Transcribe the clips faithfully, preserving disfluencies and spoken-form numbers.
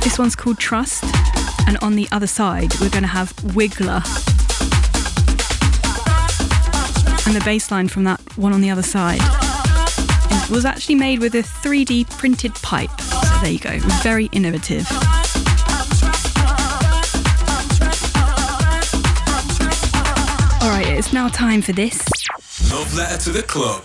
This one's called Trust, and on the other side we're going to have Wiggler. And the bass line from that one on the other side it was actually made with a three D printed pipe. So there you go, very innovative. Alright, it's now time for this. Love Letter to the Club.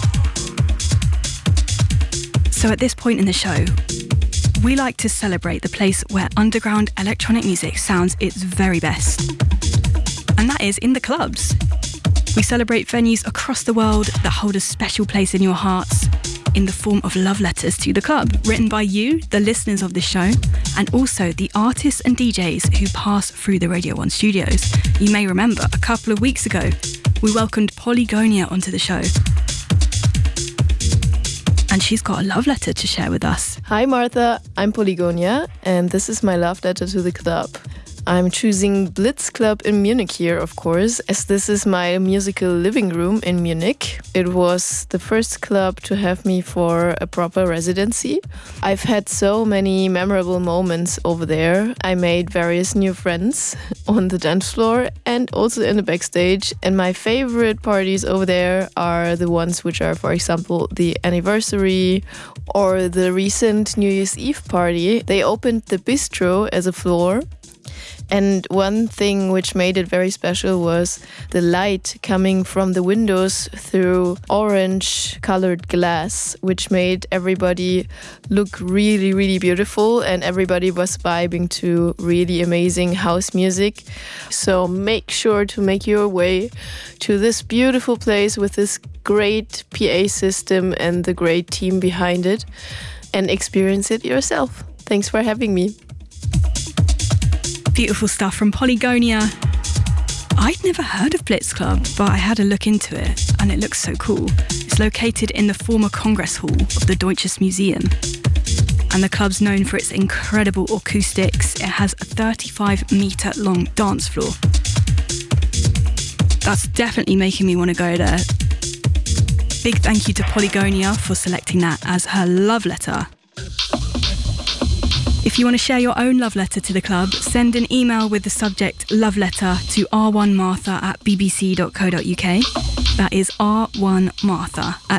So at this point in the show, we like to celebrate the place where underground electronic music sounds its very best. And that is in the clubs. We celebrate venues across the world that hold a special place in your hearts in the form of love letters to the club, written by you, the listeners of this show, and also the artists and D Js who pass through the Radio one studios. You may remember a couple of weeks ago, we welcomed Polygonia onto the show. And she's got a love letter to share with us. Hi Martha, I'm Polygonia, and this is my love letter to the club. I'm choosing Blitz Club in Munich here, of course, as this is my musical living room in Munich. It was the first club to have me for a proper residency. I've had so many memorable moments over there. I made various new friends on the dance floor and also in the backstage. And my favorite parties over there are the ones which are, for example, the anniversary or the recent New Year's Eve party. They opened the bistro as a floor. And one thing which made it very special was the light coming from the windows through orange colored glass, which made everybody look really, really beautiful, and everybody was vibing to really amazing house music. So make sure to make your way to this beautiful place with this great P A system and the great team behind it and experience it yourself. Thanks for having me. Beautiful stuff from Polygonia. I'd never heard of Blitz Club, but I had a look into it and it looks so cool. It's located in the former Congress Hall of the Deutsches Museum. And the club's known for its incredible acoustics. It has a thirty-five metre long dance floor. That's definitely making me want to go there. Big thank you to Polygonia for selecting that as her love letter. If you want to share your own love letter to the club, send an email with the subject love letter to r one martha at b b c dot co dot u k. That is r one martha at